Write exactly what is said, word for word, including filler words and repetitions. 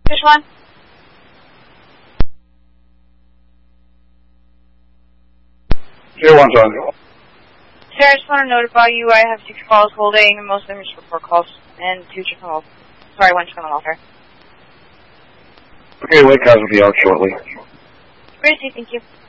Which one? Zero one's on. Sir, I just want to notify you I have six calls holding, and most of them are just report calls, and two chicken rolls. Sorry, one chicken roll, sir. Okay, Lake House will be out shortly. Gracie, thank you.